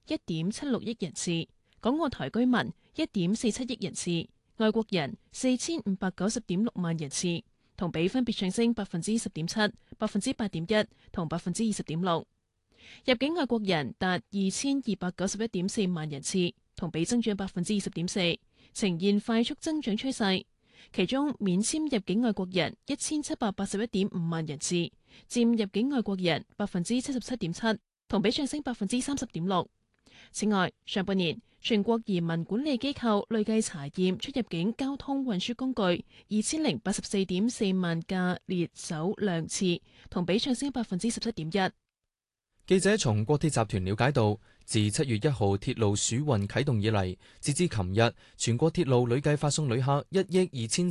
1.76億人次，港澳台居民1.47億人次，外國人4590.6萬人次，同比分別上升10.7%、8.1%同20.6%。入境外國人達2291.4萬人次，同比增長20.4%，呈現快速增長趨勢。其中免簽入境外國人1781.5萬人次，佔入境外國人77.7%，同比上升30.6%。此外，上半年全國移民管理機構累計查驗出入境交通運輸工具2084.4萬架列手輛次，同比上升17.1%。 記者從國鐵集團了解到，自7月1號鐵路暑運啟動以嚟，截至琴日，全國鐵路累計發送旅客1億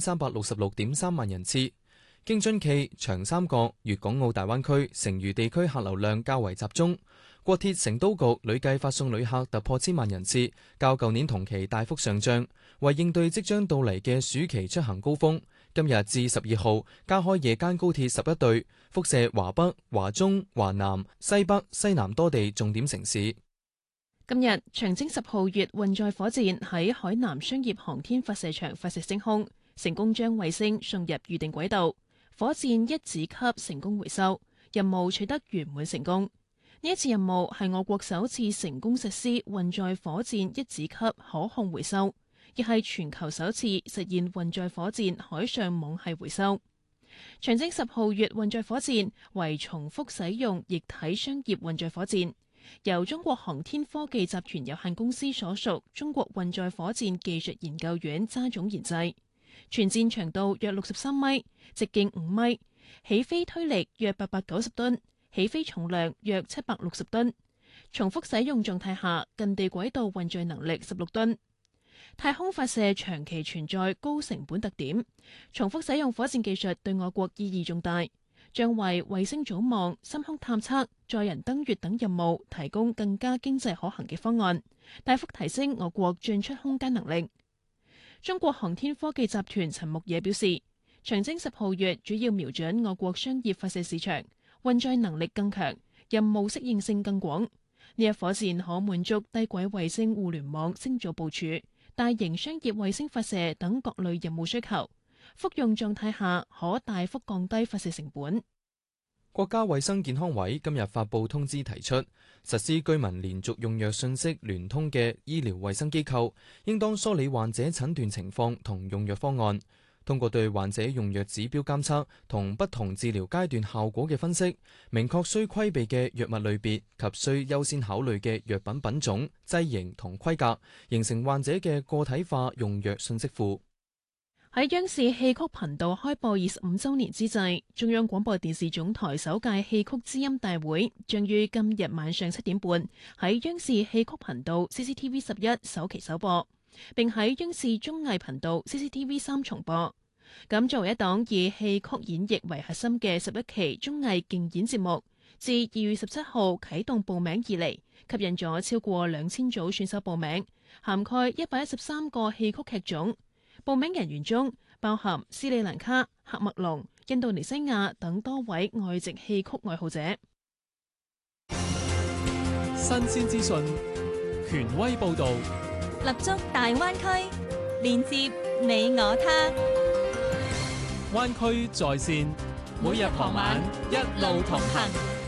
2366.3萬人次。京津冀、長三角、粵港澳大灣區、成渝地區客流量較為集中。國鐵成都局累計發送旅客突破1000萬人次，較舊年同期大幅上漲。為應對即將到嚟嘅暑期出行高峰，今日至12號加開夜間高鐵11對，輻射華北、華中、華南、西北、西南多地重點城市。 今日長征10號月運載火箭喺海南商業航天發射場發射升空，成功將衛星送入預定軌道。火箭一子級成功回收，任務取得圓滿成功。呢一次任務係我國首次成功實施運載火箭一子級可控回收，亦係全球首次實現運載火箭海上網繫回收。長征10號月運載火箭為重複使用液體商業運載火箭，由中國航天科技集團有限公司所屬中國運載火箭技術研究院揸種研製。全箭長度約63米，直徑5米，起飛推力約890噸。起飛重量約760噸，重複使用狀態下近地軌道運載能力16噸。太空發射長期存在高成本特點，重複使用火箭技術對我國意義重大，將為衛星組網、深空探測、載人登月等任務提供更加經濟可行嘅方案，大幅提升我國進出空間能力。中國航天科技集團陳木野表示，長征10號月主要瞄準我國商業發射市場，運載能力更強，任務適應性更廣。呢一火箭可滿足低軌衛星互聯網星組部署、大型商業衛星發射等各類任務需求。復用狀態下可大幅降低發射成本。 國家衛生健康委今日發布通知，提出實施居民連續用藥信息聯通嘅醫療衛生機構，應當梳理患者診斷情況同用藥方案。通過對患者用藥指標監測同不同治療階段效果嘅分析，明確需規避嘅藥物類別及需優先考慮嘅藥品品種、劑型同規格，形成患者嘅個體化用藥信息庫。 喺央視戲曲頻道開播25週年之際，中央廣播電視總台首屆戲曲知音大會將於今日晚上7點半喺央視戲曲頻道 CCTV 11首期首播，並喺央視綜藝頻道 CCTV 3重播。咁作為一檔以戲曲演繹為核心嘅11期綜藝競演節目，自2月17號啟動報名以嚟，吸引咗超過2000組選手報名，涵蓋113個戲曲劇種。報名人員中包含斯里蘭卡、喀麥隆、印度尼西亞等多位外籍戲曲愛好者。 新鮮資訊，權威報導， 立足大灣區，連接你我他。 灣區在線，每日傍晚一路同行。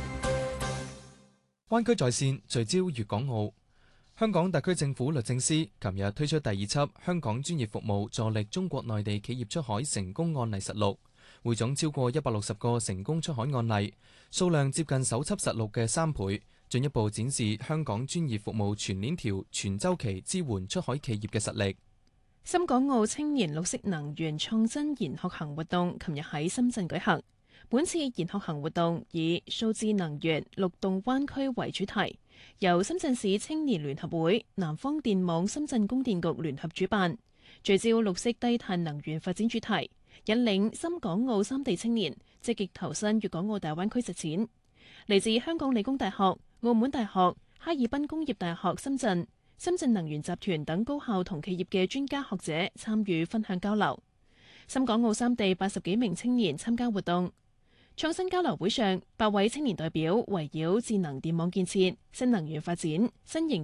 灣區在線聚焦粵港澳。香港特區政府律政司琴日推出第2輯香港專業服務助力中國內地企業出海成功案例實錄，匯總超過160個成功出海案例，數量接近首輯實錄嘅3倍，進一步展示香港專業服務全鏈條、全週期支援出海企業嘅實力。 深港澳青年綠色能源創新研學行活動琴日喺深圳舉行。本次研學行活動以數字能源綠動灣區為主題，由深圳市青年聯合會、南方電網深圳供電局聯合主辦，聚焦綠色低碳能源發展主題，引領深港澳3地青年積極投身粵港澳大灣區實踐。嚟自香港理工大學、澳門大學、哈爾濱工業大學深圳、深圳能源集團等高校同企業嘅專家學者參與分享交流。深港澳3地80幾名青年參加活動。創新交流會上，8位青年代表圍繞智能電網建設、新能源發展、新型